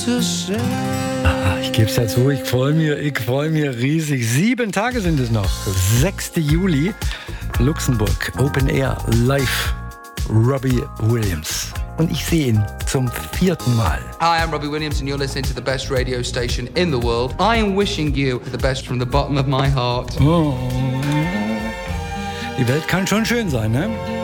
Ich gebe es ja zu, ich freue mich riesig. 7 Tage sind es noch. 6. Juli, Luxemburg, Open Air, live, Robbie Williams. Und ich sehe ihn zum 4. Mal. Hi, I'm Robbie Williams and you're listening to the best radio station in the world. I am wishing you the best from the bottom of my heart. Oh. Die Welt kann schon schön sein, ne?